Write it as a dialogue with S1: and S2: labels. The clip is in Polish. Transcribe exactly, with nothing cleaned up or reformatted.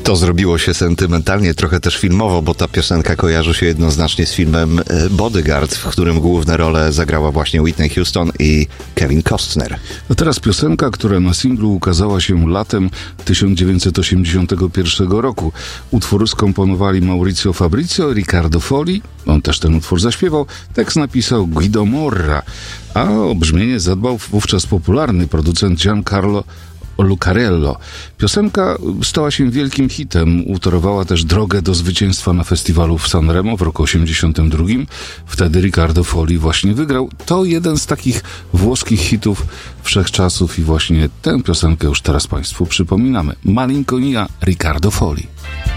S1: To zrobiło się sentymentalnie, trochę też filmowo, bo ta piosenka kojarzy się jednoznacznie z filmem Bodyguard, w którym główne role zagrała właśnie Whitney Houston i Kevin Costner.
S2: A teraz piosenka, która na singlu ukazała się latem tysiąc dziewięćset osiemdziesiątego pierwszego roku. Utwór skomponowali Maurizio Fabrizio i Riccardo Foli. On też ten utwór zaśpiewał. Tekst napisał Guido Morra, a o brzmienie zadbał wówczas popularny producent Giancarlo Lucarello. Piosenka stała się wielkim hitem, utorowała też drogę do zwycięstwa na festiwalu w Sanremo w roku osiemdziesiątym drugim. Wtedy Riccardo Foli właśnie wygrał. To jeden z takich włoskich hitów wszechczasów i właśnie tę piosenkę już teraz Państwu przypominamy. Malinconia Riccardo Foli.